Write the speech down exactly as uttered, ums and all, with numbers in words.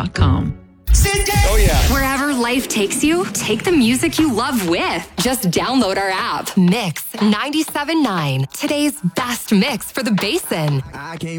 dot com. Oh, yeah. Wherever life takes you, take the music you love with. Just download our app. Mix ninety-seven point nine. Today's best mix for the Basin. I came